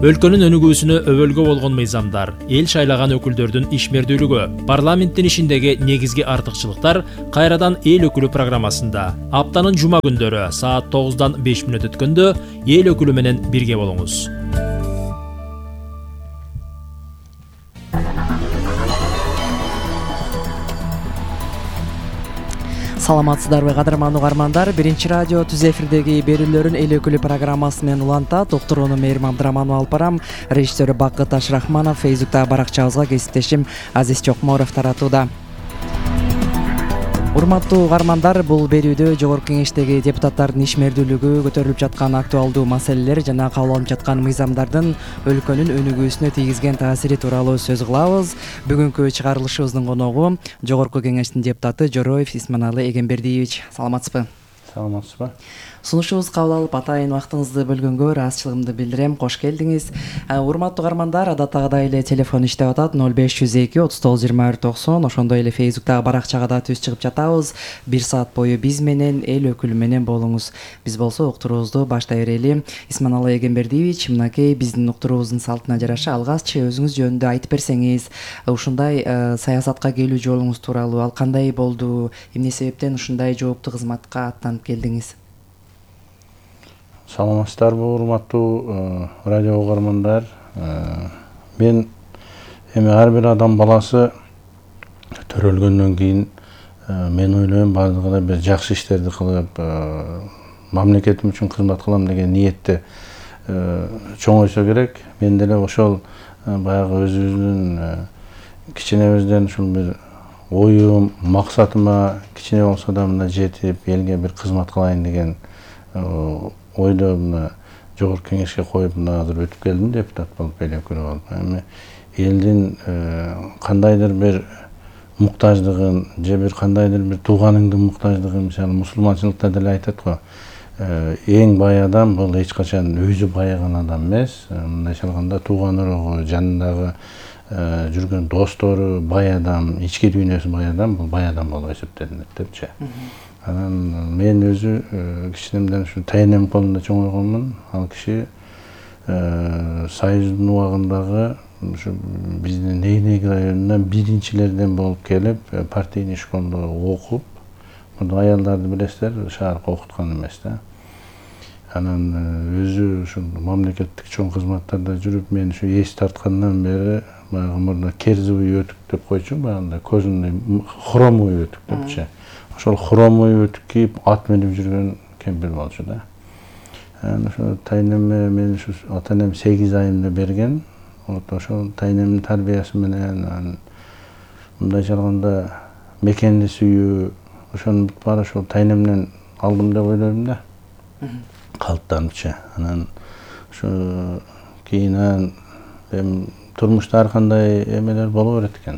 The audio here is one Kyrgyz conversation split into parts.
Өлкөнүн өнүгүүсүнө өбөлгө болгон мыйзамдар, эл шайлаган өкүлдөрдүн ишмердүүлүгү, парламенттин ишиндеги негизги артыкчылыктар кайрадан эл өкүлү программасында. Аптанын жума күндөрү саат 9-дан 5 мүнөт өткөндө эл өкүлү менен бирге болуңуз. Саламатсыздарбы кадырман угармандар, биринчи радио түз эфирдеги берүүлөрүн эл өкүлү программасы менен улантат. Уктурууну Мээрим Абдыраманова алып барам. Режиссеру Бакыт Ашрахманов, Фейсбуктагы баракчабызга кесиптешим Азиз Чокморов таратууда. Урматтуу угармандар, бул берүүдө Жогорку Кеңештеги депутаттардын ишмердүүлүгү, көтөрүлүп жаткан актуалдуу маселелер жана кабыл алынып жаткан мыйзамдардын өлкөнүн өнүгүүсүнө тийгизген таасири тууралуу сөз кылабыз. Бүгүнкү чыгарылышыбыздын коногу Жогорку Кеңештин депутаты Жороев Исманалы Эгембердиевич. Саламатсызбы? Саламатсызбы? Сунушубузду кабыл алып, атайын убактыңызды бөлгөнгө ыраазычылыгымды билдирем. Кош келдиңиз. Урматтуу угармандар, адаттагыдай эле телефон иштеп атат 0502 39 21 90. Ошондой эле Фейсбуктагы баракчага да түз чыгып жатабыз. 1 саат бою биз менен, эл өкүлү менен болуңуз. Биз болсо уктуруубузду баштай берели. Исманалы Эгембердиевич, мынакей биздин уктуруубуздун салтына жараша алгаччы өзүңүз жөнүндө айтып берсеңиз, ушундай саясатка келүү жолуңуз тууралуу, ал кандай болду, эмне себептен ушундай жооптуу кызматка аттанып келдиңиз? Саламатсыздарбы, урматтуу радио угармандар. Мен ар бир адам баласы төрөлгөндөн кийин мен ойлойм баардыгы да бир жакшы иштерди кылып, мамлекетим үчүн кызмат кылам деген ниетте чоңойсо керек. Мен деле ошол баягы өзүбүздүн кичинебизден ушул бир оюм, максатыма кичине болсо да мына жетип, элге бир кызмат кылайын деген ойдо мына Жогорку Кеңешке коюп мына азыр өтүп келдим, депутат болуп, эл өкүлү болуп. Эми элдин кандайдыр бир муктаждыгын же бир кандайдыр бир тууганыңдын муктаждыгын, мисалы мусулманчылыкта деле айтат го, эң бай адам бул эч качан өзү байыган адам эмес, мындайча алганда тууган урогу, жанындагы жүргөн достору бай адам, ички дүйнөсү бай адам бул бай адам болуп эсептелинет депчи. Анан мен өзү кичинемден ушу тайнем колунда чоңойгонмун. Ал киши Союздун убагындагы ушу биздин Нейнеги районунан биринчилерден болуп келип, партийный школдо окуп, мында аялдарды билесиздер, шаарга окуткан эмес да. Анан өзү ушул мамлекеттик чоң кызматтарда жүрүп, мен ушу эс тарткандан бери баягы мурда керзовый өтүк деп койчу, баягындай көзүндөй хромовый өтүк депчи. Ошол хромовый өтүк кийип, ат минип жүргөн кемпир болчу да. Ошо тайнеме мен ушу ата-энем 8 айымда берген. Ошол тайнемдин тарбиясы менен мындайча алганда мекенди сүйүү, ошонун баары ошол тайнемден алдым деп ойлойм да. Калыптанычы. Анан ошо кийин турмушта ар кандай эмелер боло берет экен.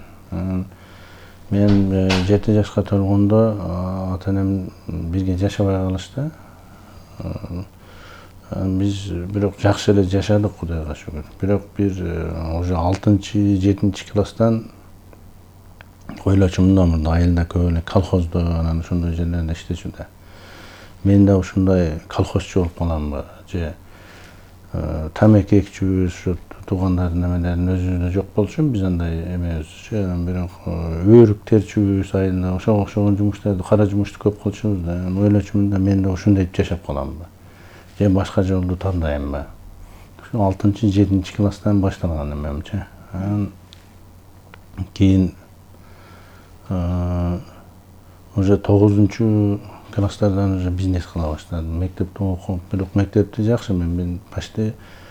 Мен 7 жашка толгондо ата-энем бирге жашабай калышты. Биз бирок жакшы эле жашадык, Кудайга шүгүр. Бирок бир уже 6-7 класстан ойлочумун да, мында айылда көп эле колхоздо, анан ошондой жерлерде иштечү да. Мен да ушундай колхозчу болуп каламбы, же тамеки экчүбүз, ушу туугандардын эмелерин өзүбүздө жок болчу, биз андай эмебизчи, бирок өрүк терчүбүз айылда, ошого окшогон жумуштарды, кара жумушту көп кылчубуз да. Ойлочумун да, мен да ушундай жашап каламбы, же башка жолду тандаймбы. Ушу 6-7 класстан башталган эмемчи. Анан кийин уже 9 класстардан уже бизнес кыла баштадым. Мектепте окуп, бирок мектепти жакшы мен почти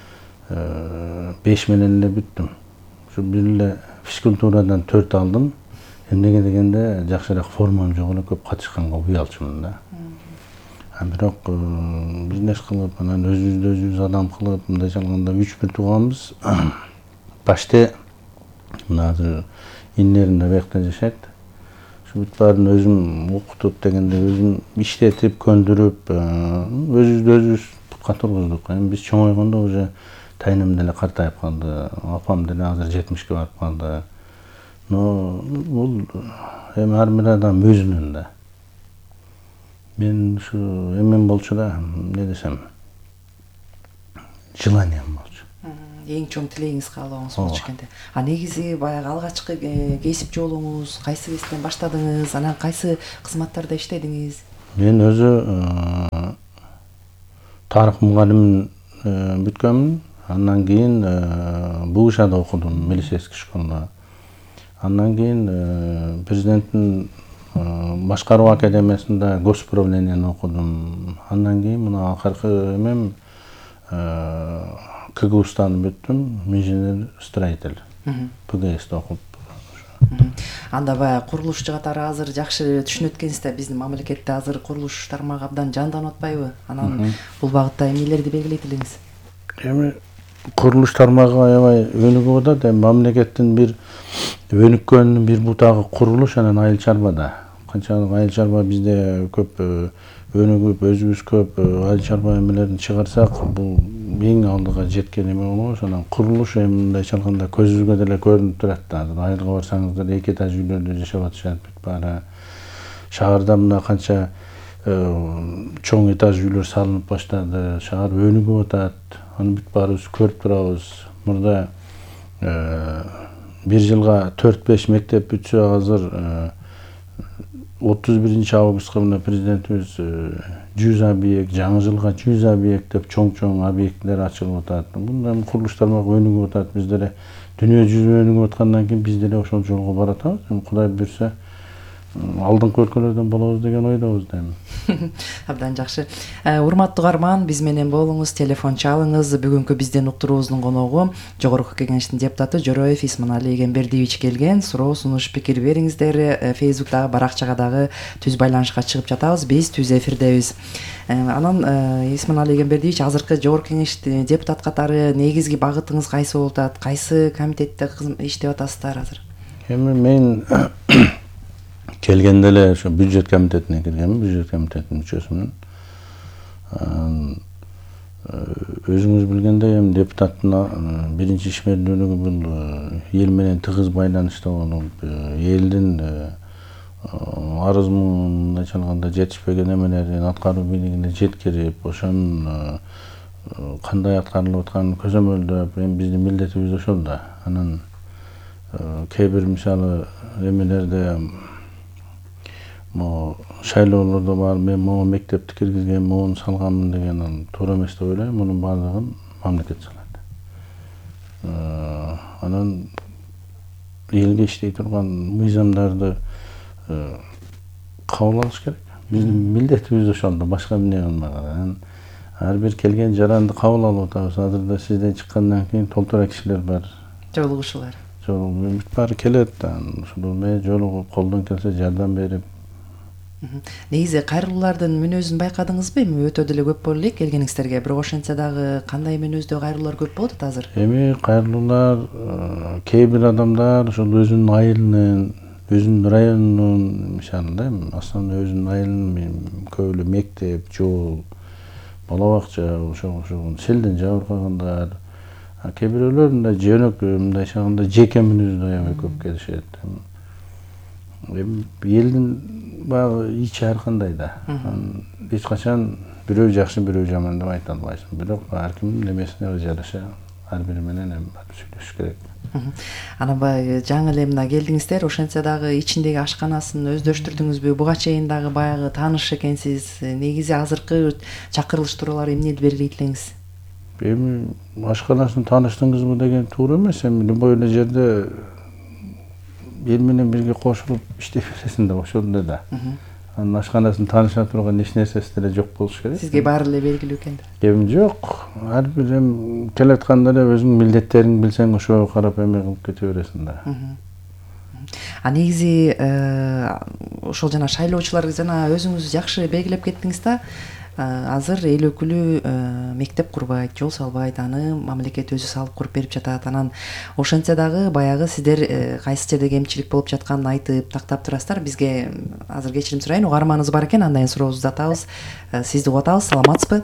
5 менен эле бүттүм. Ушу бир эле физкультурадан 4 алдым. Эмнеге дегенде жакшыраак формам жок эле, көп катышканга уялчумун да. Бирок бизнес кылып, анан өзүбүз адам кылып, мындайча алганда 3 тууганбыз. Почти мына азыр иннерим да баякта жашайт. Ушу бүт баарын өзүм окутуп дегенде, өзүм иштетип, көндүрүп, өзүбүз путка тургуздук. Эми биз чоңойгондо уже тайнем деле картайып калды, апам деле азыр 70ке барып калды. Но бул эми ар бир адам өзүнүн да. Мен ушу эмем болчу да, эмне десем, желанием болчу. эң чоң тилегиңиз каалооңуз болчу экен да. Негизи баягы алгачкы кесип жолуңуз кайсы кесиптен баштадыңыз, анан кайсы кызматтарда иштедиңиз? Мен өзү тарых мугалимин бүткөнмүн. Андан кийин Бугушада окудум, милицейский школда. Андан кийин президенттин башкаруу академиясында госпуправлениени окудум. Андан кийин мына акыркы эмем КГУстан бүттүм, инженер-строитель. ПГСте окуп. Анда баягы курулуш жыгаттары азыр жакшы түшүнөт экенсиз да, биздин мамлекетте азыр курулуш тармагы абдан жанданып атпайбы? Анан бул багытта эмнелерди белгилейт элеңиз? Эми курулуш тармагы аябай өнүгүп атат. Эми мамлекеттин бир өнүккөнүнүн бир бутагы курулуш, анан айыл чарбада. Канчалык айыл чарба бизде көп өнүгүп, өзүбүз көп айыл чарба эмелерин чыгарсак, бул эң алдыга жеткен эме болобуз. Анан курулуш эми мындайча алганда көзүбүзгө деле көрүнүп турат да. Айылга барсаңыздар эки этаж үйлөрдө жашап атышат, бүт баары. Шаарда мына канча чоң этаж үйлөр салынып баштады. Шаар өнүгүп атат. Аны бүт баарыбыз көрүп турабыз. Мурда 1 жылга 4-5 мектеп бүтсө, азыр 31 августка мына президентибиз 100 объект, жаңы жылга 100 объект деп чоң объекттер ачылып атат. Мындай курулуш тармагы өнүгүп атат. Биз деле дүйнө жүзү өнүгүп аткандан кийин биз деле ошол жолго баратабыз. Кудай буйрса алдыңкы өлкөлөрдөн болобуз деген ойдобуз да эми. Абдан жакшы. Урматтуу угарман, биз менен болуңуз, телефон чалыңыз. Бүгүнкү биздин уктуруубуздун коногу Жогорку Кеңештин депутаты Жороев Исманали Эгембердиевич келген. Суроо, сунуш, пикир бериңиздер. Фейсбуктагы баракчага дагы түз байланышка чыгып жатабыз. Биз түз эфирдебиз. Анан Исманали Эгембердиевич, азыркы Жогорку Кеңештин депутат катары негизги багытыңыз кайсы болуп атат? Кайсы комитетте иштеп атасыздар азыр? Эми мен келгенде эле ошо бюджет комитетине киргенмин, бюджет комитетинин мүчөсүмүн. Өзүңүз билгендей, эми депутаттын биринчи ишмердүүлүгү бул эл менен тыгыз байланышта болуп, элдин арыз-муң мындайча алганда жетишпеген эмелерин аткаруу бийлигине жеткирип, ошонун кандай аткарылып атканын көзөмөлдөп, эми биздин милдетибиз ошол да. Анан кээ бир мисалы эмелерде шайлоолордо бар, мен могу мектепти киргизген, могуну салганмын деген туура эмес деп ойлойм. Мунун баардыгын мамлекет салат. Анан элге иштей турган мыйзамдарды кабыл алыш керек. Биздин милдетибиз ошол да, башка эмне кылмаган. Ар бир келген жаранды кабыл алып атабыз. Азыр да сизден чыккандан кийин толтура кишилер бар. Жолугушуулар. Бүт баары келет да. Ушул менен жолугуп, колдон келсе жардам берип. Негизи кайрылуулардын мүнөзүн байкадыңызбы? Эми өтө деле көп боло элек келгениңиздерге, бирок ошентсе дагы кандай мүнөздө кайрылуулар көп болот атат азыр? Эми кайрылуулар кээ бир адамдар ошол өзүнүн айылынын, өзүнүн районунун, мисалы да, основной өзүнүн айылынын көп эле мектеп, жол, бала бакча, ошол селден жабыркагандар. Кээ бирөөлөр мындай жөнөк, мындайча алганда жеке мүнөздө аябай көп келишет. Элдин баягы ичи ар кандай да. Эч качан бирөө жакшы, бирөө жаман деп айта албайсың. Бирок ар кимдин эмесине жараша ар бири менен сүйлөшүш керек. Анан баягы жаңы эле мына келдиңиздер, ошентсе дагы ичиндеги ашканасын өздөштүрдүңүзбү? Буга чейин дагы баягы тааныш экенсиз. Негизи азыркы чакырылыш тууралуу эмнеди белгилейт элеңиз? Эми ашканасын тааныштыңызбы деген туура эмес. Эми любой эле жерде эл менен бирге кошулуп иштей бересиң да, ошол эле да. Анын ашканасын тааныша турган эч нерсеси деле жок болуш керек. Сизге баары эле белгилүү экен да. Эми жок. Ар бир келатканда эле өзүңдүн милдеттериңди билсең, ошого карап эме кылып кете бересиң да. Негизи ошол жана шайлоочулар жана өзүңүз жакшы белгилеп кеттиңиз да. Азыр эл өкүлү мектеп курбайт, жол салбайт, аны мамлекет өзү салып куруп берип жатат. Анан ошентсе дагы баягы сиздер кайсы жерде кемчилик болуп жатканын айтып, тактап турасыздар. Бизге азыр кечирим сурайын, угарманыбыз бар экен, андан кийин сурообузду uzatабыз. Сизди угуп атабыз. Саламатсызбы?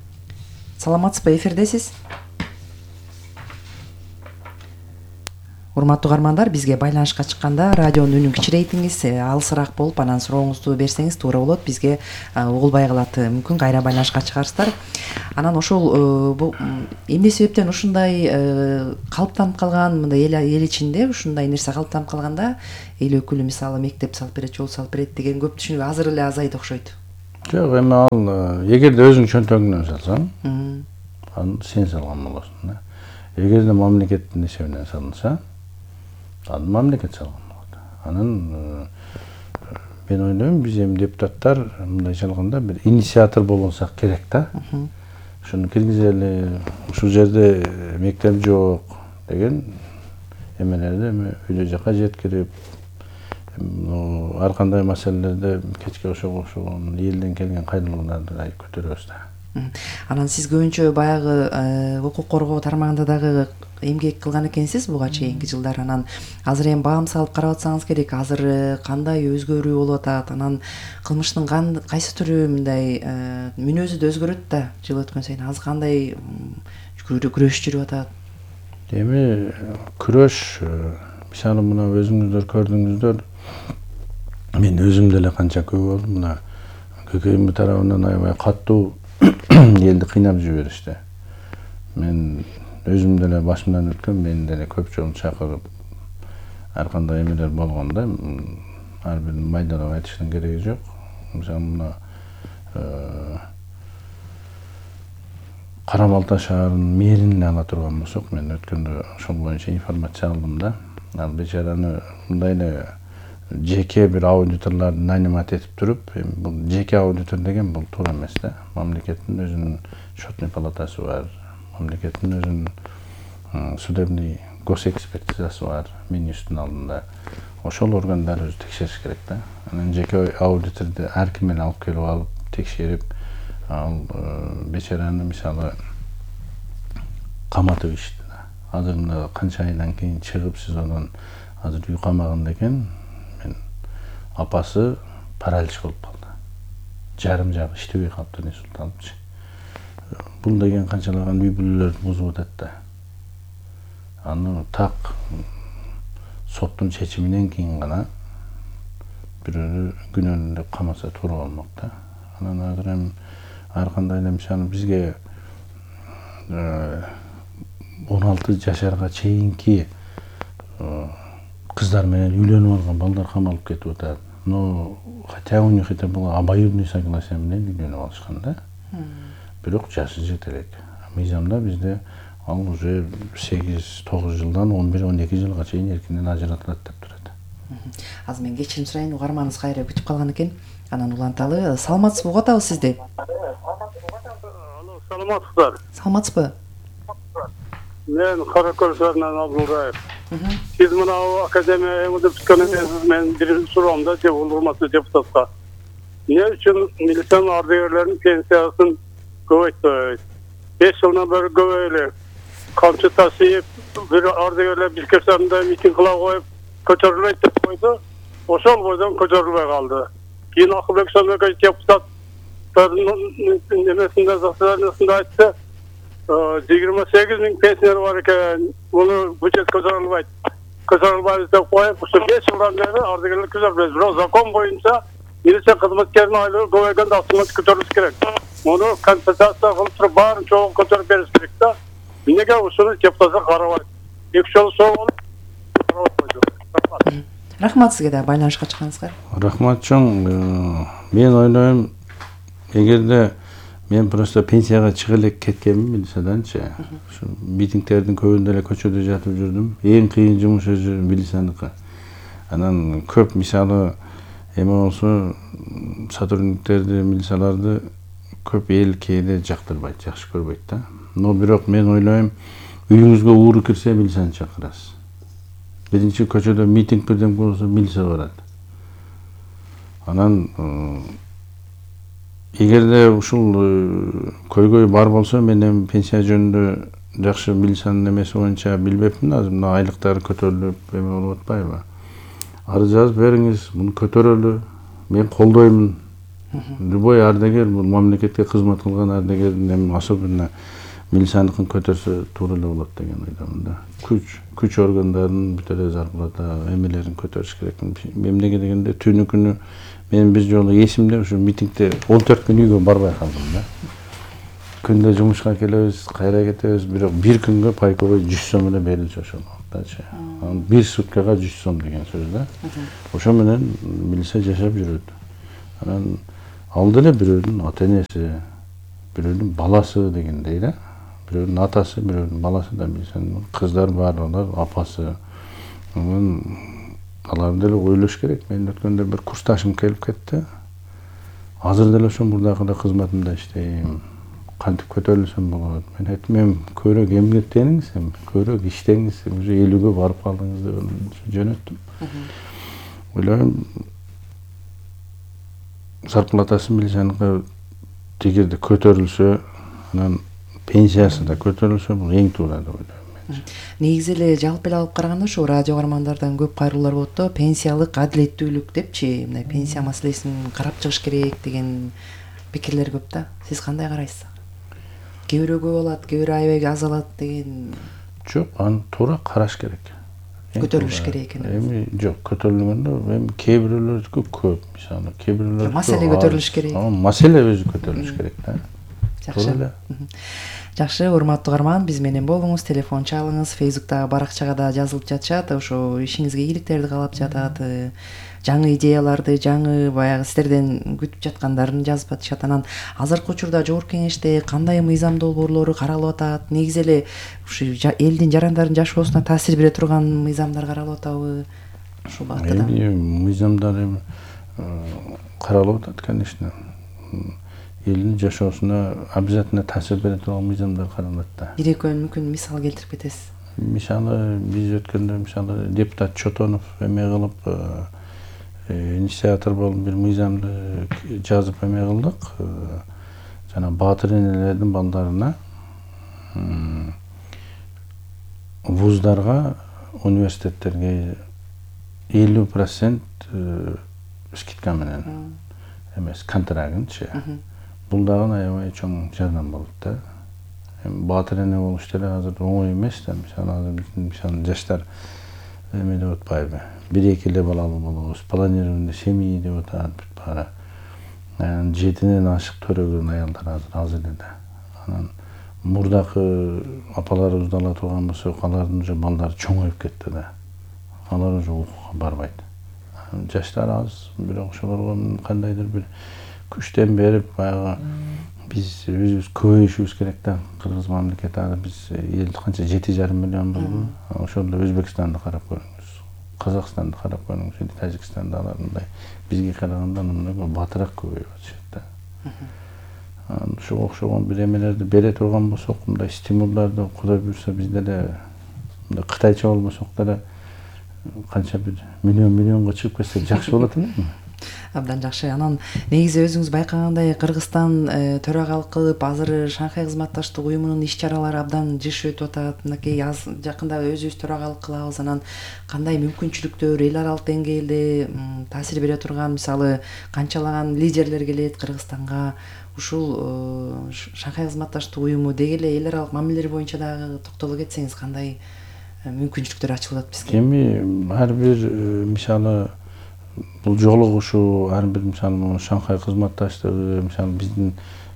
Саламатсызбы, эфирдесиз? Урматтуу угармандар, бизге байланышка чыкканда радионун үнүн кичирейтиңиз, алысыраак болуп анан сурооңузду берсеңиз туура болот. Бизге угулбай калат. Мүмкүн кайра байланышка чыгарсыздар. Анан ошол эмне себептен ушундай калыптанып калган, мындай эл ичинде ушундай нерсе калыптанып калганда, эл өкүлү мисалы мектеп салып берет, жол салып берет деген көп түшүнүк азыр эле азайды окшойт. Жок, эми ал эгерде өзүң чөнтөгүңөн салсаң, аны сен салган болосуң да. Эгерде мамлекеттин эсебинен салынса, аны мамлекет салган болот. Анан мен ойлойм, биз эми депутаттар мындайча алганда бир инициатор болсак керек да. Ушуну киргизели, ушул жерде мектеп жок деген эмелерди эми өйдө жака жеткирип, ар кандай маселелерде кечке ошогон элден келген кайрылууларды көтөрөбүз да. Анан сиз көбүнчө баягы укук коргоо тармагында дагы эмгек кылган экенсиз буга чейинки жылдар. Анан азыр эми баам салып карап атсаңыз керек. Азыр кандай өзгөрүү болуп атат? Анан кылмыштын кайсы түрү мындай мүнөзү да өзгөрөт да жыл өткөн сайын. Азыр кандай күрөш жүрүп атат? Эми күрөш, мисалы мына өзүңүздөр көрдүңүздөр, мен өзүм деле канча көп болдум мына ККМ тарабынан аябай каттуу элди кыйнап жиберишти. Мен өзүм деле башымдан өткөн, мен деле көп жолу чакырып ар кандай эмелер болгондо, ар бирин майдалап айтыштын кереги жок. Мисалы мына Кара Балта шаарынын мэрин ала турган болсок, мен өткөндө ошол боюнча информация алдым да. Ал бечараны мындай эле жеке бир аудиторлорду нанимат этип туруп, бул жеке аудитор деген бул туура эмес да. Мамлекеттин өзүнүн счетный палатасы бар, мамлекеттин өзүнүн судебный госэкспертизасы бар, Минюсттун алдында. Ошол органдар өзү текшериш керек да. Анан жеке аудиторду ар ким эле алып келип алып текшерип, ал бечараны мисалы каматып ишти да. Азыр мына канча айдан кийин чыгып, сиз анан азыр үй камагында экен. Мен апасы паралич болуп калды. Жарым жагы иштебей калыптыр, Нурсултанович. Бул деген канчалаган үй бүлөлөрдү бузуп атат да. Аны так соттун чечиминен кийин гана бирөөнү күнөөлүү деп камаса туура болмок да. Анан азыр эми ар кандай эле мисалы бизге 16 жашарга чейинки кыздар менен үйлөнүп алган балдар камалып кетип атат. Но хотя у них это было обоюдное согласие менен үйлөнүп алышкан да. Бирок жашы жетелек. Мыйзамда бизде ал уже 8-9 жылдан 11-12 жылга чейин эркинен ажыратылат деп турат. Азыр мен кечирим сурайын, угарманыбыз кайра күтүп калган экен. Анан уланталы. Саламатсызбы, угуп атабыз сизди? Алло, саламатсыздар. Саламатсызбы? Мен Каракөл шаарынан Абдулраев. Сиз мына академия бүткөнүңүз мен бир суроомда урматтуу депутатка. Эмне үчүн милициянын ардагерлеринин пенсиясын көбөйтпөйт? 5 жылдан бери көбөйлү. Камчы тасыйып, бир ардагерлер биркесинде митинг кыла коюп, көтөрүлбөйт деп койду. Ошол бойдон көтөрүлбөй калды. Кийин Акылбек Сомбеков депутат немесинде заседаниясында айтты, 28 000 пенсионер бар экен, буну бюджет көтөрүлбөйт. Көтөрүлбөйт деп коюп, ушул 5 жылдан бери ардагерлер көтөрүлбөйт. Бирок закон боюнча милиция кызматкеринин айлыгы көбөйгөндө автомат көтөрүлүш керек. Муну компенсация кылып туруп баарын чогуу көтөрүп бериш керек да. Эмнеге ушуну депутаттар карабайт? 2 жолу соо болуп. Рахмат сизге да байланышка чыкканыңызга. Рахмат чоң. Мен ойлойм, эгерде мен просто пенсияга чыга элек кеткенмин милицияданчы. Ушу митингтердин көбүндө эле көчөдө жатып жүрдүм. Эң кыйын жумуш өзү милицияныкы. Анан көп мисалы эме болсо сотрудниктерди, милицияларды көп эл кээде жактырбайт, жакшы көрбөйт да. Но бирок мен ойлойм, үйүңүзгө ууру кирсе милицияны чакырасыз. Биринчи көчөдө митинг бирден болсо милиция барат. Анан эгерде ушул көйгөй бар болсо, мен эми пенсия жөнүндө жакшы милициянын эмеси боюнча билбепмин. Азыр мына айлыктары көтөрүлүп эме болуп атпайбы? Арыз жазып бериңиз, муну көтөрөлү. Мен колдоймун. Любой ардагер, бул мамлекетке кызмат кылган ардагердин эми особенно милицияныкын көтөрсө туура эле болот деген ойдомун да. Күч органдарын бүт эле зарплата эмелерин көтөрүш керек. Эмнеге дегенде түнү күнү мен бир жолу эсимде ушу митингде 14 күн үйгө барбай калдым да. Күндө жумушка келебиз, кайра кетебиз, бирок бир күнгө пайковой 100 сом эле берилчү ошол убактачы. Бир суткага 100 сом деген сөз да. Ошо менен милиция жашап жүрөт. Анан ал деле бирөөнүн ата энеси, бирөөнүн баласы дегендей да. Бирөөнүн атасы, бирөөнүн баласы да милициянын кыздар баарлар апасы. Алар деле ойлош керек. Мен өткөндө бир курсташым келип кетти. Азыр деле ошо мурдагы кызматымда иштейм. Кантип көтөрүлсөм болот? Мен айттым, мен көбүрөөк эмгектениңиз, көбүрөөк иштеңиз, уже 50ге барып калдыңыз деп жөнөттүм. Ойлойм, зарплатасы милицияныкы тегерде көтөрүлсө, анан пенсиясы да көтөрүлсө, бул эң туура деп ойлойм. Негизи эле жалпы эле алып караганда ушу радио каармандардан көп кайрылуулар болот да, пенсиялык адилеттүүлүк депчи, мындай пенсия маселесин карап чыгыш керек деген пикирлер көп да. Сиз кандай карайсыз? Кээ бирөө көп алат, кээ бирөө аябай аз алат деген. Жок, аны туура караш керек. Көтөрүлүш керек экен. Эми жок, көтөрүлгөндө эми кээ бирөөлөрдүкү көп, мисалы, кээ бирөөлөр маселе көтөрүлүш керек. Маселе өзү көтөрүлүш керек да. Жакшы. Жакшы, урматтуу угарман, биз менен болуңуз, телефон чалыңыз, Facebook'тагы баракчага да жазылып жатышат, ошо ишиңизге ийгиликтерди каалап жатат, жаңы идеяларды, жаңы баягы сиздерден күтүп жаткандарын жазып атышат. Анан азыркы учурда жогорку кеңеште кандай мыйзам долбоорлору каралып атат? Негизи эле ушу элдин жарандардын жашоосуна таасир бере турган мыйзамдар каралып атабы? Ушул багытта. Мыйзамдар эми каралып атат, конечно. Элдин жашоосуна обязательно таасир бере турган мыйзамдар каралат да. Бир-экөөнү мүмкүн мисал келтирип кетесиз. Мисалы, биз өткөндө мисалы депутат Чотонов эме кылып, инициатор болуп бир мыйзамды жазып эме кылдык. Жана баатыр энелердин балдарына вуздарга, университеттерге 50% скидка менен эмес, контрагынчы. Бул дагы аябай чоң жардам болот да. Баатыр эне болуш деле азыр оңой эмес да. Мисалы азыр биздин жаштар эме деп атпайбы? 1-2 эле балалуу болобуз, планированный семьи деп атат бүт баары. 7ден ашык төрөгөн аялдар азыр аз эле да. Анан мурдакы апаларыбызды ала турган болсок, алардын уже балдары чоңоюп кетти да. Алар уже окууга барбайт. Жаштар аз, бирок ошолорго кандайдыр бир күчтен берип, баягы биз өзүбүз көбөйүшүбүз керек да. Кыргыз мамлекети азыр биз эл канча 7,5 миллионбузбу? Ошондо Өзбекстанды карап көрүңүз, Казакстанды карап көрүңүз, Тажикстанды алар мындай бизге караганда мындай батыраак көбөйүп атышат да. Ошого окшогон бир эмелерди бере турган болсок, мындай стимулдарды Кудай буйрса биз деле мындай кытайча болбосок деле канча бир миллионго чыгып кетсек жакшы болот элеми? Абдан жакшы. Анан негизи өзүңүз байкагандай Кыргызстан төрагалык кылып, азыр Шанхай кызматташтык уюмунун иш-чаралары абдан жыш өтүп атат. Мынакей жакында өзүбүз төрагалык кылабыз. Анан кандай мүмкүнчүлүктөр эл аралык деңгээлде таасир бере турган, мисалы, канчалаган лидерлер келет Кыргызстанга. Ушул Шанхай кызматташтык уюму деги эле эл аралык мамилелер боюнча дагы токтоло кетсеңиз, кандай мүмкүнчүлүктөр ачылып атат бизге? Эми ар бир мисалы бул жолугушуу, ар бир мисалы Шанхай кызматташтыгы, мисалы биздин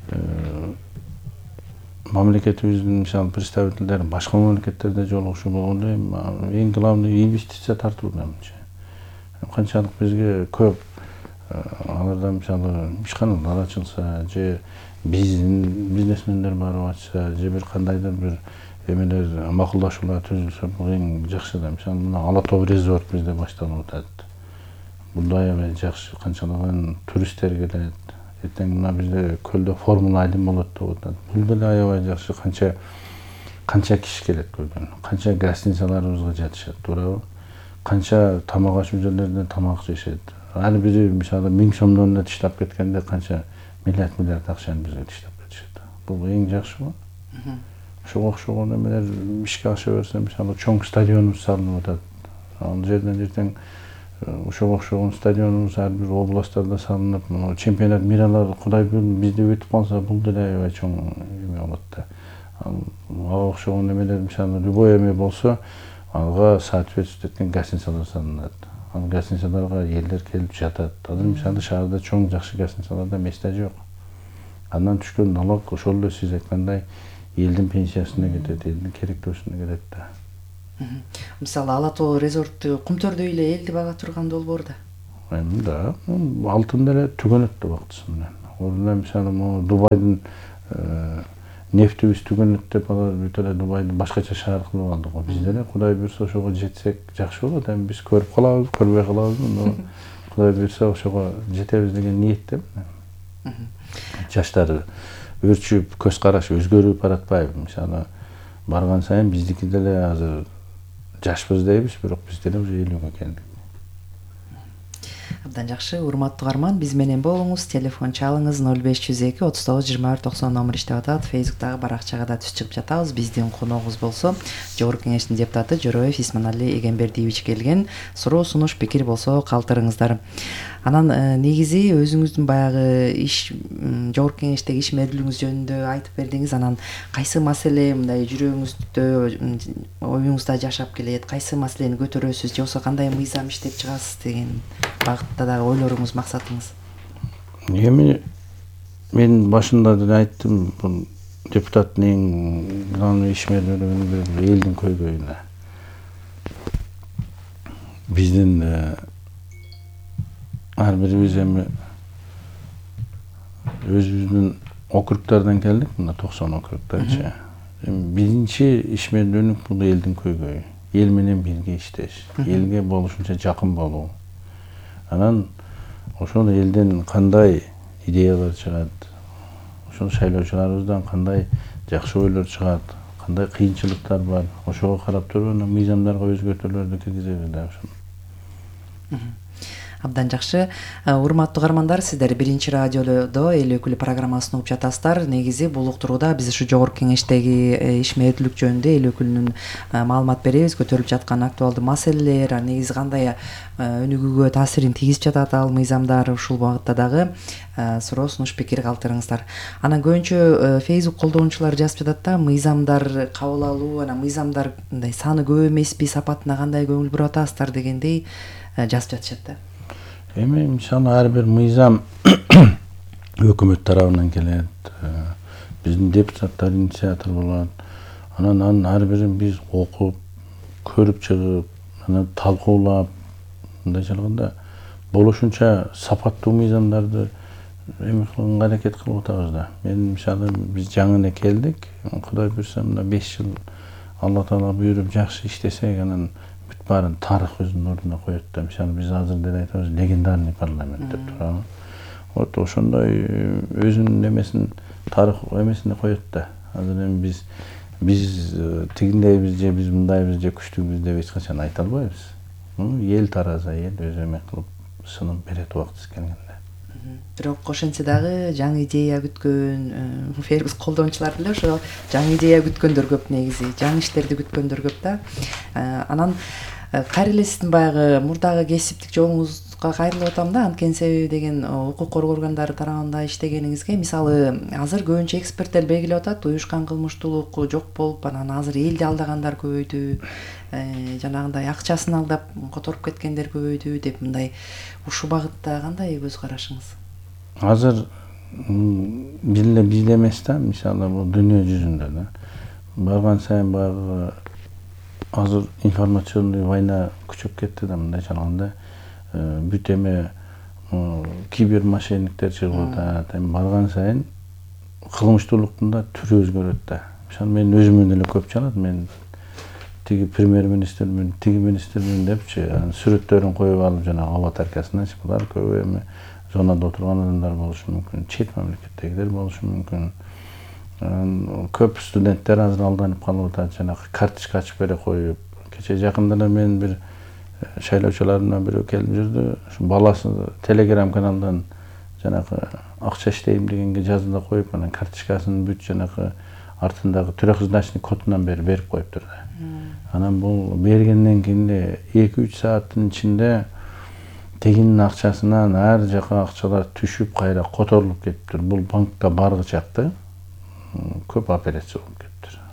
мамлекетибиздин мисалы представительдери башка мамлекеттерде жолугушуу болгондо эң главный инвестиция тартуу менчи. Канчалык бизге көп аларда мисалы ишканалар ачылса, же бизнесмендер барып ачса, же бир кандайдыр бир эмелер макулдашуулар түзүлсө, бул эң жакшы да. Мисалы мына Ала Тоо резорт бизде башталып атат. Бунда аябай жакшы канчалаган туристтер келет. Эртең мына бизде көлдө Формула 1 болот деп атат. Бул деле аябай жакшы, канча киши келет көлдөн, канча гостиницаларыбызга жатышат, туурабы? Канча тамак ашуу жерлерде тамак жешет. Ар бири мисалы 1000 сомдон эле таштап кеткенде канча миллиард акчаны бизге таштап кетишет. Бул эң жакшы го. Ошого окшогон эмелер ишке аша берсе, мисалы чоң стадионубуз салынып атат. Ал жерден эртең ошого окшогон стадионубуз ар бир областтарда салынып, чемпионат миралар Кудай буйруп бизде өтүп калса, бул деле аябай чоң эме болот да. ага окшогон немелер мисалы любой эме болсо ага соответствует эткен гостиницалар салынат. Ал гостиницаларга элдер келип жатат. Азыр мисалы шаарда чоң жакшы гостиницаларда места жок. Андан түшкөн налог ошол эле сиз айткандай элдин пенсиясына кетет, элдин керектүүсүнө кетет да. Мисалы Ала Тоо резортту Кумтөрдө эле элди бага турганда болбор да. Эми да, алтын деле түгөнөт да убактысы менен. Орунда мисалы могу Дубайдын нефтибиз түгөнөт деп алар бүт эле Дубайды башкача шаар кылып алдык го. Биз деле Кудай буйрса ошого жетсек жакшы болот. Эми биз көрүп калабыз, көрбөй калабыз. Но Кудай буйрса ошого жетебиз деген ниеттемин. Жаштар өрчүп, көз карашы өзгөрүп баратпайбы? Мисалы барган сайын биздики деле азыр жашпыз дейбиз, бирок биз деле уже 50-ге келдик. Абдан жакшы, урматтуу угарман, биз менен болуңуз, телефон чалыңыз 0502 39 24 90 номер иштеп атат. Фейсбуктагы баракчага да түз чыгып жатабыз. Биздин коногубуз болсо Жогорку Кеңештин депутаты Жороев Исманали Эгембердиевич келген. Суроо, сунуш, пикир болсо калтырыңыздар. Анан негизи өзүңүздүн баягы иш Жогорку Кеңештеги ишмердүүлүгүңүз жөнүндө айтып бердиңиз. Анан кайсы маселе мындай жүрөгүңүздө, оюңузда жашап келет, кайсы маселени көтөрөсүз, же болбосо кандай мыйзам иштеп чыгасыз деген багытта дагы ойлоруңуз, максатыңыз? Эми мен башында деле айттым, бул депутаттын эң главный ишмердүүлүгүнүн бири элдин көйгөйүнө. Биздин ар бирибиз эми өзүбүздүн округдардан келдик, мына 90 округдарчы. Биринчи ишмердүүлүк бул элдин көйгөйү. Эл менен бирге иштеш, элге болушунча жакын болуу. Анан ошол элден кандай идеялар чыгат, ошол шайлоочуларыбыздан кандай жакшы ойлор чыгат, кандай кыйынчылыктар бар, ошого карап туруп анан мыйзамдарга өзгөртүүлөрдү киргизебиз да ошону. Абдан жакшы. Урматтуу угармандар, сиздер биринчи радиодо эл өкүлү программасын угуп жатасыздар. Негизи бул уктурууда биз ушу Жогорку Кеңештеги ишмердүүлүк жөнүндө эл өкүлүнүн маалымат беребиз, көтөрүлүп жаткан актуалдуу маселелер, негизи кандай өнүгүүгө таасирин тийгизип жатат ал мыйзамдар, ушул багытта дагы суроо, сунуш, пикир калтырыңыздар. Анан көбүнчө Facebook колдонуучулар жазып жатат да, мыйзамдар кабыл алуу, анан мыйзамдар мындай саны көп эмеспи, сапатына кандай көңүл буруп атасыздар дегендей жазып жатышат да. Эми мисалы ар бир мыйзам өкмөт тарабынан келет, биздин депутаттар инициатор болот. Анан ар бирин биз окуп, көрүп чыгып, анан талкуулап, мындай чалганда болушунча сапаттуу мыйзамдарды эми кылганга аракет кылып атабыз да. Мен мисалы биз жаңы эле келдик. Кудай буйрса мына 5 жыл Алла Таала буйруп жакшы иштесек, анан бүт баарын тарых өзүнүн ордуна коет да. Мисалы биз азыр деле айтабыз, легендарный парламент деп турабыз. Вот ошондой өзүнүн эмесин, тарых эмесине коет да. Азыр эми биз тигиндейбиз же биз мындайбыз же күчтүүбүз деп эч качан айта албайбыз. Эл тараза, эл өзү эме кылып сынып берет убактысы келгенде. Бирок ошентсе дагы жаңы идея күткөн Facebook колдонуучулар деле ошо жаңы идея күткөндөр көп, негизи жаңы иштерди күткөндөр көп да. Анан кайра эле сиздин баягы мурдагы кесиптик жолуңузга кайрылып атам да, анткени себеби деген укук коргоо органдары тарабында иштегениңизге, мисалы азыр көбүнчө эксперттер белгилеп атат, уюшкан кылмыштуулук жок болуп, анан азыр элди алдагандар көбөйдү, жанагындай акчасын алдап которуп кеткендер көбөйдү деп, мындай ушул багытта кандай көз карашыңыз? Азыр бизде эмес да, мисалы бул дүйнө жүзүндө да. Барган сайын баягы азыр информационный война күчөп кетти да, мындай чалганда бүт эме кибер мошенниктер чыгып атат. Эми барган сайын кылмыштуулуктун да түрү өзгөрөт да. Мисалы мен өзүмөн эле көп чалат, мен тиги премьер-министрмин, тиги министрмин депчи, сүрөттөрүн коюп алып жанагы аватаркасына булар көбү эми зонада отурган адамдар болушу мүмкүн, чет мамлекеттегилер болушу мүмкүн. Көп студенттер азыр алданып калып атат, жанагы карточка ачып бере коюп. Кече жакында эле мен бир шайлоочуларымдан бирөө келип жүрдү. Ушу баласы Telegram каналдан жанагы акча иштейм дегенге жазыла коюп, анан карточкасын бүт жанагы артындагы трехзначный кодунан берип коюптур да. Анан бул бергенден кийин 2-3 сааттын ичинде тегинин акчасынан ар жака акчалар түшүп, кайра которулуп кетиптир. Бул банкка баргычакты көп операция болуп кетиптир.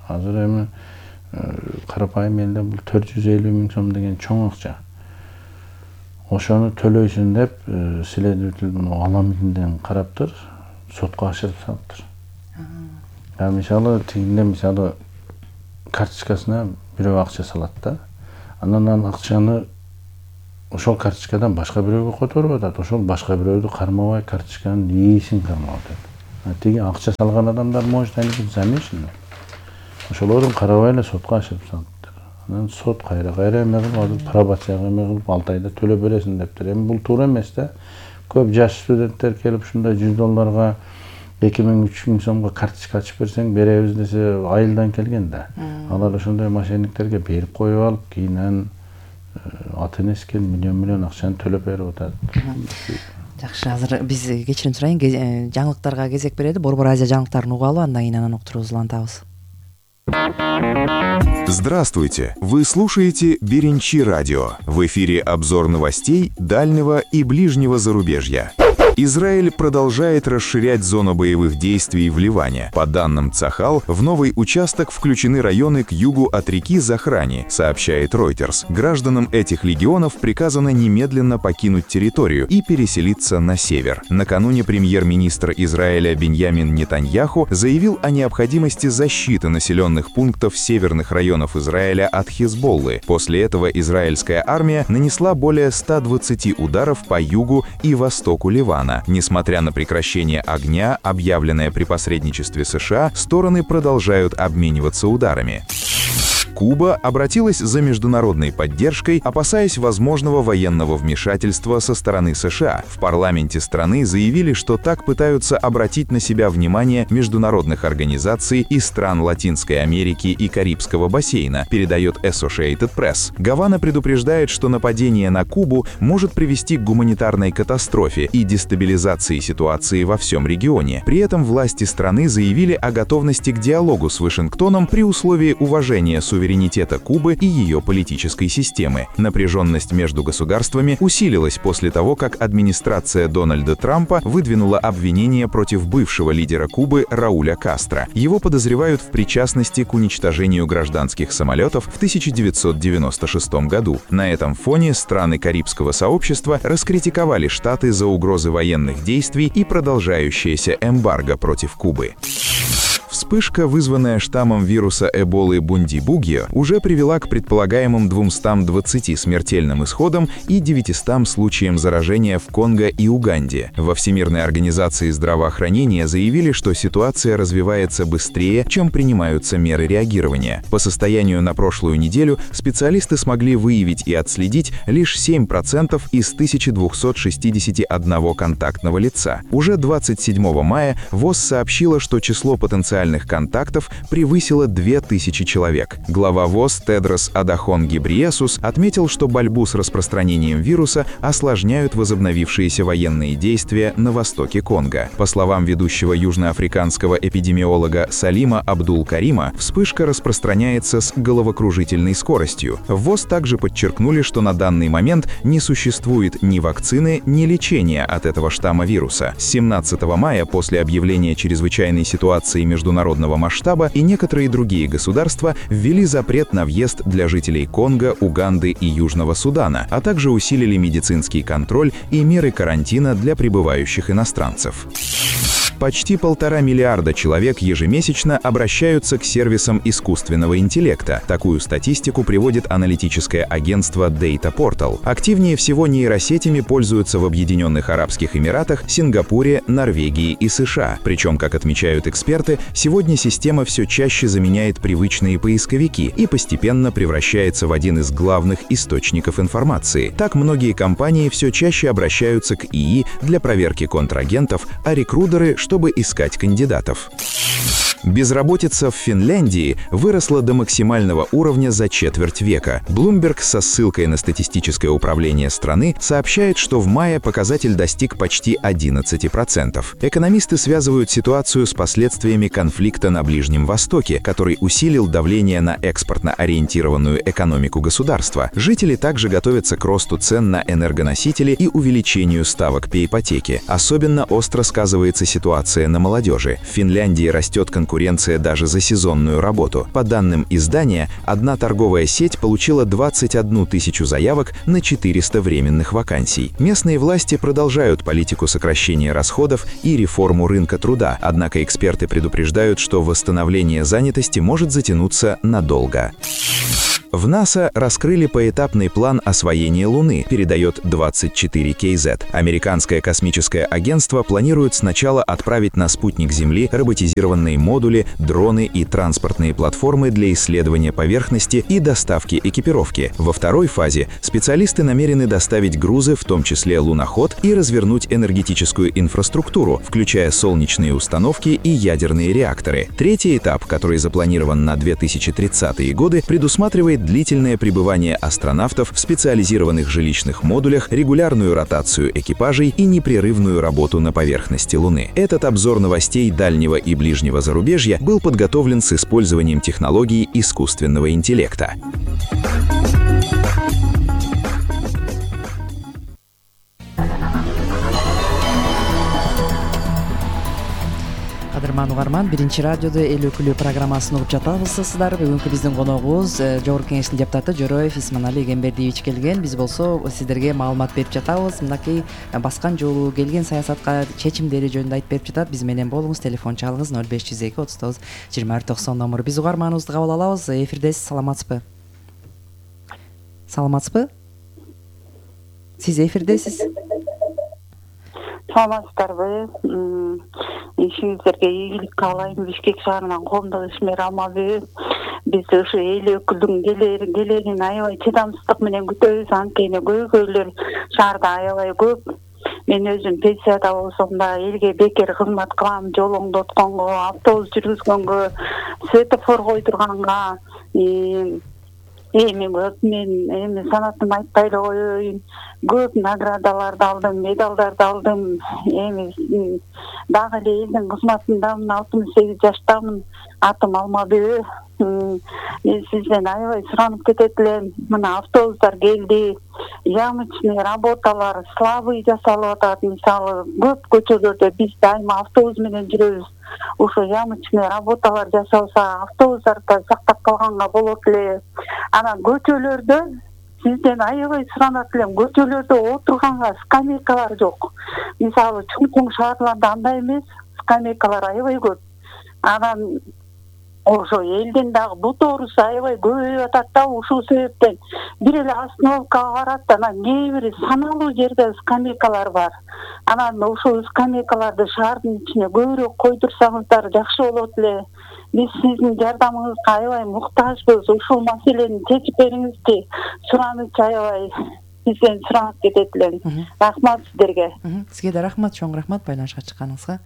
Азыр эми карапайым элде бул 450 000 сом деген чоң акча. Ошону төлөйсүн деп следователь муну аламиден караптыр, сотко ашырып салыптыр. Мисалы тигинде мисалы карточкасына бирөө акча салат да. Анан акчаны ошол карточкадан башка бирөөгө которуп атат. Ошол башка бирөөдү кармабай карточканын ээсин кармап атат. Тиги акча салган адамдар может они быть замешаны. Ошолордун карабай эле сотко ашырып салыптыр. Анан сот кайра эме кылып, пробацияга эме кылып 6 айда төлөп бересиң дептир. Эми бул туура эмес да. Көп жаш студенттер келип ушундай $100 $2000-3000 сомго карточка ачып берсең беребиз десе айылдан келген да. Алар ошондой мошенниктерге берип коюп алып, кийинен ата-энеси келип миллион акчаны төлөп берип атат. Жакшы, азыр биз кечирим сурайын, жаңылыктарга кезек берели. Борбор Азия жаңылыктарын угалы, андан кийин анан уктуруубузду улантабыз. Здравствуйте! Вы слушаете Беренчи радио. В эфире обзор новостей дальнего и ближнего зарубежья. Израиль продолжает расширять зону боевых действий в Ливане. По данным Цахал, в новый участок включены районы к югу от реки Захрани, сообщает Reuters. Гражданам этих регионов приказано немедленно покинуть территорию и переселиться на север. Накануне премьер-министр Израиля Биньямин Нетаньяху заявил о необходимости защиты населенных пунктов северных районов Израиля от Хизболлы. После этого израильская армия нанесла более 120 ударов по югу и востоку Ливана. Несмотря на прекращение огня, объявленное при посредничестве США, стороны продолжают обмениваться ударами. Куба обратилась за международной поддержкой, опасаясь возможного военного вмешательства со стороны США. В парламенте страны заявили, что так пытаются обратить на себя внимание международных организаций из стран Латинской Америки и Карибского бассейна, передает Associated Press. Гавана предупреждает, что нападение на Кубу может привести к гуманитарной катастрофе и дестабилизации ситуации во всем регионе. При этом власти страны заявили о готовности к диалогу с Вашингтоном при условии уважения суверенитета Кубы и ее политической системы. Напряженность между государствами усилилась после того, как администрация Дональда Трампа выдвинула обвинение против бывшего лидера Кубы Рауля Кастро. Его подозревают в причастности к уничтожению гражданских самолетов в 1996 году. На этом фоне страны Карибского сообщества раскритиковали Штаты за угрозы военных действий и продолжающееся эмбарго против Кубы. Вспышка, вызванная штаммом вируса Эболы Бундибугио, уже привела к предполагаемым 220 смертельным исходам и 900 случаям заражения в Конго и Уганде. Во Всемирной организации здравоохранения заявили, что ситуация развивается быстрее, чем принимаются меры реагирования. По состоянию на прошлую неделю специалисты смогли выявить и отследить лишь 7% из 1261 контактного лица. Уже 27 мая ВОЗ сообщила, что число потенциальных контактов превысило 2000 человек. Глава ВОЗ Тедрос Адахон Гебриесус отметил, что борьбу с распространением вируса осложняют возобновившиеся военные действия на востоке Конго. По словам ведущего южноафриканского эпидемиолога Салима Абдул-Карима, вспышка распространяется с головокружительной скоростью. В ВОЗ также подчеркнули, что на данный момент не существует ни вакцины, ни лечения от этого штамма вируса. С 17 мая, после объявления чрезвычайной ситуации международного масштаба, и некоторые другие государства ввели запрет на въезд для жителей Конго, Уганды и Южного Судана, а также усилили медицинский контроль и меры карантина для прибывающих иностранцев. Почти 1,5 миллиарда человек ежемесячно обращаются к сервисам искусственного интеллекта. Такую статистику приводит аналитическое агентство Data Portal. Активнее всего нейросетями пользуются в Объединенных Арабских Эмиратах, Сингапуре, Норвегии и США. Причем, как отмечают эксперты, сегодня система все чаще заменяет привычные поисковики и постепенно превращается в один из главных источников информации. Так многие компании все чаще обращаются к ИИ для проверки контрагентов, а рекрутеры, чтобы искать кандидатов. Безработица в Финляндии выросла до максимального уровня за четверть века. Bloomberg со ссылкой на статистическое управление страны сообщает, что в мае показатель достиг почти 11%. Экономисты связывают ситуацию с последствиями конфликта на Ближнем Востоке, который усилил давление на экспортно ориентированную экономику государства. Жители также готовятся к росту цен на энергоносители и увеличению ставок по ипотеке. Особенно остро сказывается ситуация на молодежи. В Финляндии растет конкуренция конкуренция даже за сезонную работу. По данным издания, одна торговая сеть получила 21 тысячу заявок на 400 временных вакансий. Местные власти продолжают политику сокращения расходов и реформу рынка труда, однако эксперты предупреждают, что восстановление занятости может затянуться надолго. В НАСА раскрыли поэтапный план освоения Луны, передает 24KZ. Американское космическое агентство планирует сначала отправить на спутник Земли роботизированные модули, дроны и транспортные платформы для исследования поверхности и доставки экипировки. Во второй фазе специалисты намерены доставить грузы, в том числе луноход, и развернуть энергетическую инфраструктуру, включая солнечные установки и ядерные реакторы. Третий этап, который запланирован на 2030-е годы, предусматривает длительное пребывание астронавтов в специализированных жилищных модулях, регулярную ротацию экипажей и непрерывную работу на поверхности Луны. Этот обзор новостей дальнего и ближнего зарубежья был подготовлен с использованием технологий искусственного интеллекта. Кадырман угарман, биринчи радиодо эл өкүлү программасын угуп жатабызсыздар. Бүгүнкү биздин коногубуз Жогорку Кеңештин депутаты Жороев Исманали Эгембердиевич келген. Биз болсо сиздерге маалымат берип жатабыз. Мынакей баскан жолу келген саясатка чечимдери жөнүндө айтып берип жатат. Биз менен болуңуз, телефон чалыңыз 0502 39 2490 номер. Биз угарманыбызды кабыл алабыз. Эфирдесиз, саламатсызбы? Саламатсызбы? Сиз эфирдесиз. Саламатсыздарбы? Ишиңиздерге ийгилик каалайм. Бишкек шаарынан коомдук ишмер Алмабүй. Биз ушу эл өкүлдүн келерин аябай чыдамсыздык менен күтөбүз. Анткени көйгөйлөр шаарда аябай көп. Мен өзүм пенсияда болсом да элге бекер кызмат кылам. Жол оңдотконго, автобус жүргүзгөнгө, светофор койдурганга, эми мен санатын айтпай эле коеюн. Көп наградаларды алдым, медалдарды алдым. Эми дагы эле элдин кызматындамын. 68 жаштамын. Атым Алмабүй. Мен сизден аябай суранып кетет элем. Мына автобустар келди. Ямочный работалар слабый жасалып атат. Мисалы, көп көчөлөрдө биз дайыма автобус менен жүрөбүз. Ошо ямочный работалар жасалса, автобустарды сактап калганга болот эле. Анан көчөлөрдө сизден аябай суранат элем. Көчөлөрдө отурганга скамейкалар жок. Мисалы, чоң шаарларда андай эмес, скамейкалар аябай көп. Анан ошо элдин дагы бут оорусу аябай көбөйүп атат да, ушул себептен бир эле остановкага барат. Анан кээ бир саналуу жерде скамейкалар бар. Анан ошол скамейкаларды шаардын ичине көбүрөөк койдурсаңыздар жакшы болот эле. Биз сиздин жардамыңызга аябай муктажбыз. Ушул маселени чечип бериңизчи. Сураныч аябай сизден суранып кетет элем. Рахмат сиздерге. Сизге да рахмат, чоң рахмат байланышка чыкканыңызга.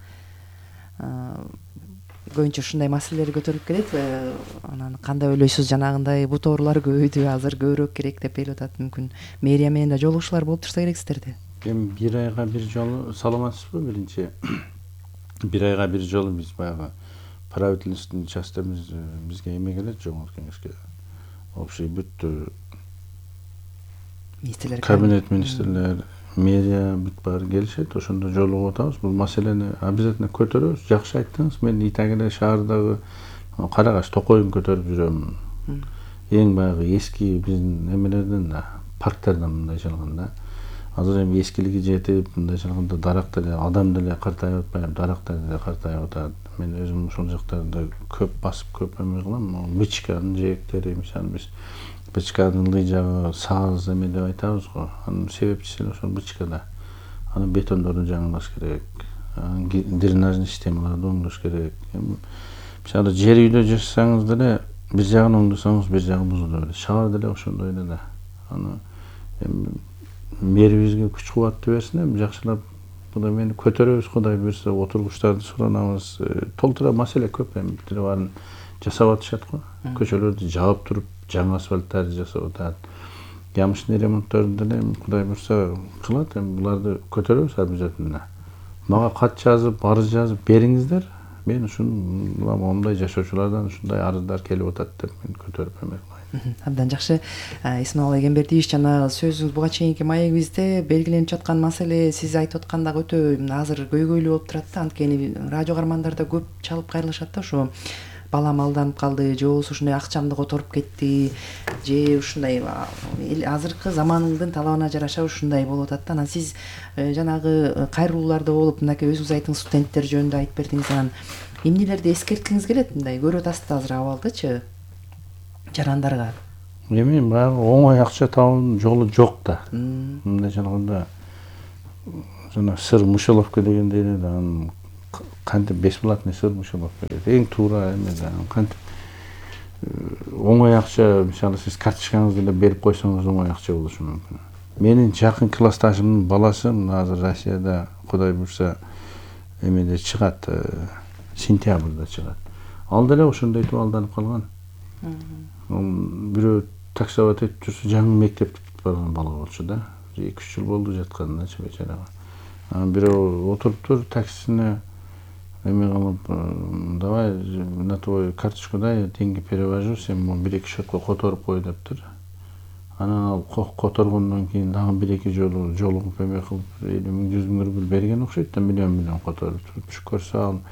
Көбүнчө ушундай маселелер көтөрүлүп келет. Анан кандай ойлойсуз, жанагындай бут оорулар көбөйдү, азыр көбүрөөк керек деп келип атат. Мүмкүн мэрия менен да жолугушуулар болуп турса керек сиздерде. Эми бир айга бир жолу, саламатсызбы биринчи? Бир айга бир жолу биз баягы правительственный частьтарыбыз бизге эме келет, Жогорку Кеңешке. Общий бүт министрлер, кабинет министрлер, мэрия бүт баары келишет, ошондо жолугуп атабыз. Бул маселени обязательно көтөрөбүз. Жакшы айттыңыз. Мен Итагиде шаардагы Карагаш Токойун көтөрүп жүрөм. Эң баягы эски биздин эмелерден да, парктардан мындай жалганда. Азыр эми эскилиги жетип, мындай жалганда дарактар, адам деле картайып атпайбы, дарактар деле картайып атат. Мен өзүм ошол жактарда көп басып, көп эме кылам. Бычканын жээктери, мисалы биз бычканын ылдый жагы саз эме деп айтабыз го. Анын себепчиси ошол бычкада. Анын бетондорду жаңылаш керек. Дренажный системаларды оңдош керек. Мисалы жер үйдө жашасаңыз деле бир жагын оңдосоңуз бир жагы бузулуп берет. Шаар деле ошондой эле да. Аны мэрибизге күч кубатты берсин, эми жакшылап Кудай мени көтөрөбүз, Кудай буйрса отургучтарды суранабыз. Толтура маселе көп, эми тире баарын жасап атышат го. Көчөлөрдү жаап туруп, жаңы асфальттарды жасап атат. Ямочный ремонтторду деле Кудай буйрса кылат, эми буларды көтөрөбүз обязательно. Мага кат жазып, арыз жазып бериңиздер. Мен ушундай жашоочулардан ушундай арыздар келип атат деп мен көтөрүп эмек. Абдан жакшы. Исмаил Эгембердиевич, жана сөзүңүз буга чейинки маегибизде белгиленип жаткан маселе сиз айтып аткандагы өтө азыр көйгөйлүү болуп турат да. Анткени радио каармандар да көп чалып кайрылышат да, ошо балам алданып калды же болбосо ушундай акчамды которуп кетти же ушундай азыркы замандын талабына жараша ушундай болуп атат да. Анан сиз жанагы кайрылууларда болуп мынакей өзүңүз айттыңыз, студенттер жөнүндө айтып бердиңиз. Анан эмнелерди эскерткиңиз келет мындай көрүп атасыз азыр абалдычы жарандарга? Эми баягы оңой акча табуунун жолу жок да. Мындай жанагында жана сыр мышеловка дегендей эле да, кантип бесплатный сыр мышеловка эң туура эме да. Кантип оңой акча, мисалы сиз карточкаңызды эле берип койсоңуз оңой акча болушу мүмкүн. Менин жакын классташымдын баласы азыр Россияда Кудай буйрса эмеде чыгат, сентябрда чыгат. Ал деле ошондой алданып калган. Бирөө таксовать этип жүрсө жаңы мектепти бүтүп барган бала болчу да. 2-3 жыл болду жатканына бечарага. Бирөө отуруптур таксисине эме кылып, давай на твой карточкадай деньги перевожу, сен 1-2 счетко которуп кой дептир. Анан ал которгондон кийин дагы 1-2 жолу жолугуп эме кылып 50 миң 100 миң рубль берген окшойт да, миллион которуп. Көрсө ал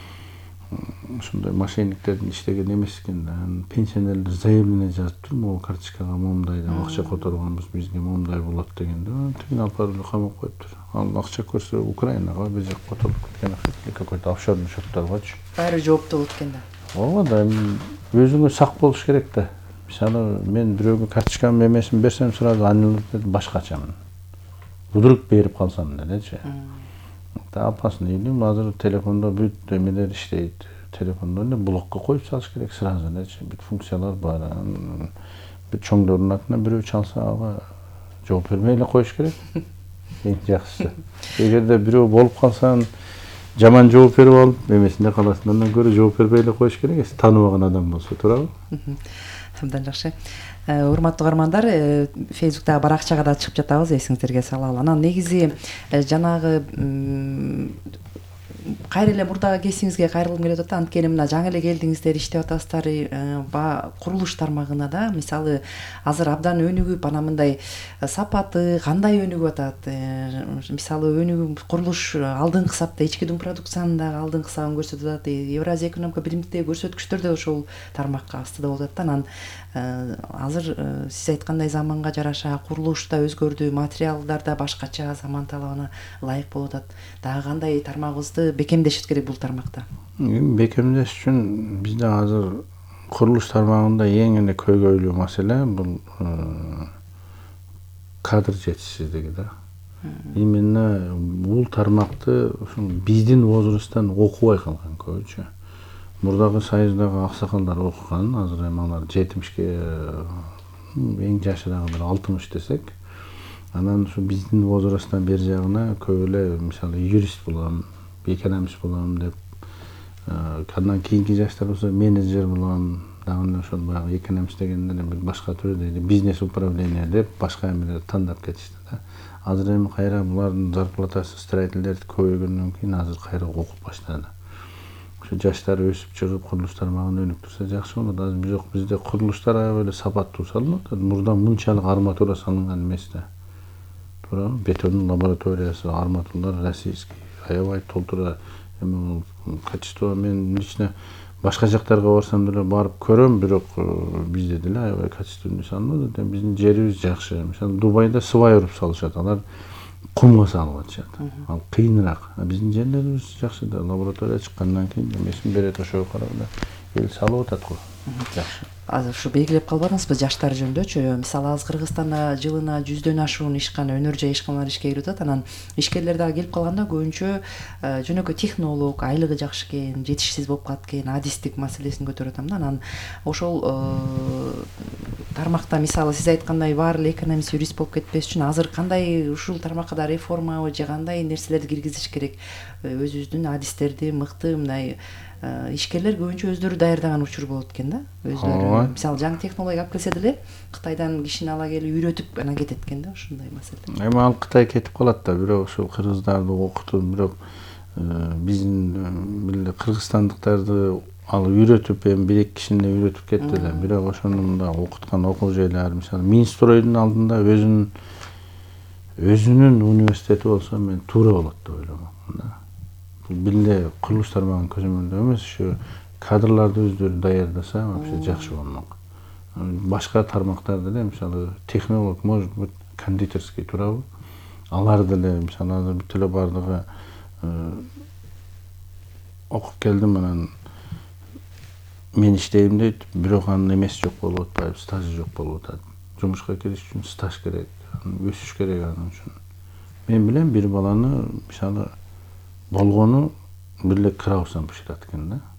ушундай мошенниктердин иштеген эмес экен да. Пенсионерлер заявление жазып тур, могу карточкага момундай акча которгонбуз, бизге момундай болот дегенде, тигин алып барып камап коюптур. Ал акча көрсө Украинага, биз жак которуп кеткен какой-то офшорный счёттаргачы. Баары жооптуу болот экен да. Ооба да, өзүңө сак болуш керек да. Мисалы мен бирөөгө карточкамдын эмесин берсем, сразу анын башкачамын. Вдруг берип калсам делечи. Да опасно. Или азыр телефондо бүт эмелер иштейт. Телефондо эле блокко коюп салыш керек сразу элечи. Бүт функциялар бар. Бүт чоңдордун атына бирөө чалса ага жооп бермей эле коюш керек. Эң жакшысы. Эгерде бирөө болуп калса, жаман жооп берип алып, эмесинде каласың, андан көрө жооп бербей эле коюш керек. Эс тааныбаган адам болсо, туурабы? Абдан жакшы. Урматтуу каармандар, Facebook'тагы баракчага да чыгып жатабыз, эсиңиздерге салалы. Анан негизи жанагы кайра эле мурдагы кесиңизге кайрылгым келип атат. Анткени мына жаңы эле келдиңиздер, иштеп атасыздар курулуш тармагына да. Мисалы азыр абдан өнүгүп, анан мындай сапаты кандай өнүгүп атат. Мисалы өнүгүп, курулуш алдыңкы сапта ички дум продукциянын дагы алдыңкы сабын көрсөтүп атат. Евразия экономика биримдиктеги көрсөткүчтөр да ошол тармакка астыда болуп атат. Анан азыр сиз айткандай заманга жараша курулуш да өзгөрдү, материалдар да башкача, заман талабына ылайык болуп атат. Дагы кандай тармагыбызды бекемдешет керек бул тармакта? Бекемдеш үчүн бизде азыр курулуш тармагында эң эле көйгөйлүү маселе бул кадр жетишсиздиги да. Именно бул тармакты биздин возрасттан окубай калган көбүнчө. Мурдагы союздагы аксакалдар окуган, азыр эми алар 70ке, эң жашырагы 60 десек. Анан ушу биздин возрасттан бери жагына көп эле мисалы юрист болом, экономист болом деп, андан кийинки жаштар болсо менеджер болом, дагы ошол баягы экономист дегендер башка түрдө бизнес управление деп башка эмелерди тандап кетишти да. Азыр эми кайра булардын зарплатасы строительдер көбөйгөндөн кийин азыр кайра окуп баштады. Ошо жаштар өсүп чыгып курулуш тармагын өнүктүрсө жакшы болот. Азыр бирок бизде курулуштар аябай эле сапаттуу салынып атат. Мурда мынчалык арматура салынган эмес да. Туура, бетондун лабораториясы, арматуралар российский, аябай толтура эми качество. Мен лично башка жактарга барсам деле барып көрөм, бирок бизде деле аябай качественный салынып атат. Биздин жерибиз жакшы. Мисалы Дубайда свай уруп салышат, алар кумга салып атышат. Ал кыйыныраак. Биздин жерлерибиз жакшы да, лаборатория чыккандан кийин эмесин берет, ошого карап эл салып атат го. Жакшы. Азыр ушу белгилеп калбадыңызбы жаштар жөнүндөчү? Мисалы азыр Кыргызстанда жылына 100дөн ашуун ишкана өнөр жай ишканалар ишке кирип атат. Анан ишкерлер дагы келип калганда көбүнчө жөнөкөй технолог, айлыгы жакшы экен, жетишсиз болуп калат экен, адистик маселесин көтөрүп атам да. Анан ошол тармакта мисалы сиз айткандай баары эле экономист, юрист болуп кетпеш үчүн азыр кандай ушул тармакка да реформабы же кандай нерселерди киргизиш керек? Өзүбүздүн адистерди мыкты мындай ишкерлер көбүнчө өздөрү даярдаган учур болот экен да. Өздөрү мисалы жаңы технология алып келсе деле Кытайдан кишини ала келип үйрөтүп анан кетет экен да, ушундай маселе. Эми ал Кытай кетип калат да, бирок ошол кыргыздарды окутуп, бирок биздин бир кыргызстандыктарды ал үйрөтүп эми 1-2 кишини үйрөтүп кетти эле. Бирок ошону мында окуткан окуу жайлары мисалы Минстройдун алдында өзүнүн университети болсо мен туура болот деп ойлойм да. Бул бир курулуш тармагын көзөмөлдөө эмес, ушу кадрларды өздөрү даярдаса вообще жакшы болмок. Башка тармактар деле мисалы технолог, может быть, кондитерский туурабы? Алар деле мисалы азыр бүт эле бардыгы окуп келдим, анан мен иштейм дейт, бирок анын эмеси жок болуп атпайбы, стажы жок болуп атат. Жумушка кириш үчүн стаж керек, өсүш керек анын үчүн. Мен билем бир баланы мисалы болгону бир эле краусдан бышырат экен да.